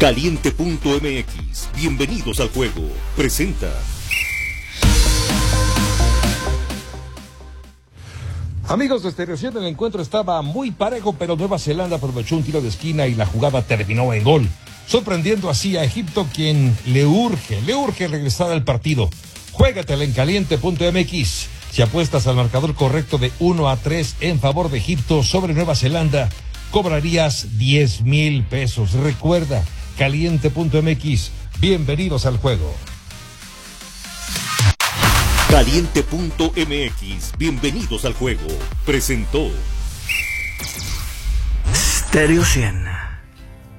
Caliente.mx, bienvenidos al juego, presenta. Amigos de Stereo 100, el encuentro estaba muy parejo, pero Nueva Zelanda aprovechó un tiro de esquina y la jugada terminó en gol, sorprendiendo así a Egipto, quien le urge regresar al partido. Juégatela en Caliente.mx. Si apuestas al marcador correcto de 1-3 en favor de Egipto sobre Nueva Zelanda, cobrarías 10,000 pesos. Recuerda, Caliente.mx. Bienvenidos al juego. Caliente.mx, bienvenidos al juego, presentó Stereo 100.